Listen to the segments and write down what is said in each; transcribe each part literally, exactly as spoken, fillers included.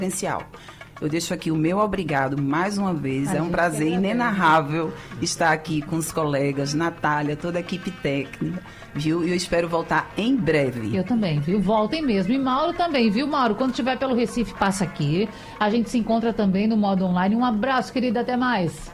essencial. Eu deixo aqui o meu obrigado mais uma vez. É um prazer inenarrável estar aqui com os colegas, Natália, toda a equipe técnica, viu? E eu espero voltar em breve. Eu também, viu? Voltem mesmo. E Mauro também, viu, Mauro? Quando estiver pelo Recife, passa aqui. A gente se encontra também no modo online. Um abraço, querida. Até mais.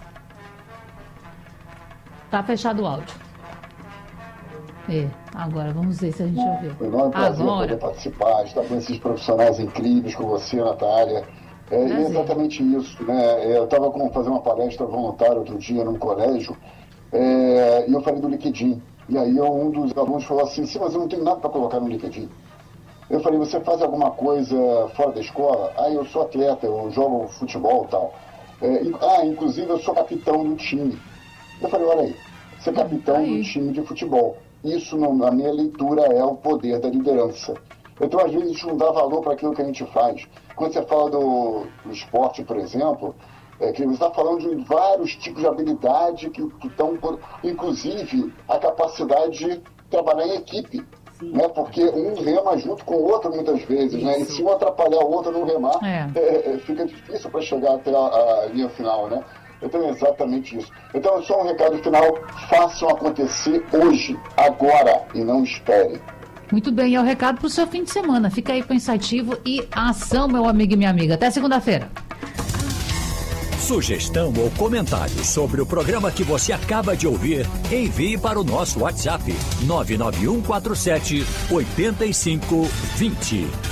Tá fechado o áudio. É, agora vamos ver se a gente ouviu. Foi um enorme prazer agora. poder participar, estar com esses profissionais incríveis, com você, Natália. É, é exatamente isso, né? Eu estava fazendo uma palestra voluntária outro dia num colégio, é, e eu falei do LinkedIn. E aí um dos alunos falou assim, sim, mas eu não tenho nada para colocar no LinkedIn. Eu falei, você faz alguma coisa fora da escola? Ah, eu sou atleta, eu jogo futebol e tal. É, ah, inclusive eu sou capitão do time. Eu falei, olha aí, você é capitão do time de futebol. Isso, na minha leitura, é o poder da liderança. Então, às vezes, a gente não dá valor para aquilo que a gente faz. Quando você fala do, do esporte, por exemplo, é que você está falando de vários tipos de habilidade que estão, inclusive, a capacidade de trabalhar em equipe. Né? Porque um rema junto com o outro, muitas vezes. Né? E se um atrapalhar o outro no remar, é. É, é, fica difícil para chegar até a, a linha final, né? Então é exatamente isso. Então, só um recado final, façam acontecer hoje, agora, e não esperem. Muito bem, é o recado para o seu fim de semana. Fica aí pensativo e ação, meu amigo e minha amiga. Até segunda-feira. Sugestão ou comentário sobre o programa que você acaba de ouvir, envie para o nosso WhatsApp nove nove um quatro sete oito cinco dois zero.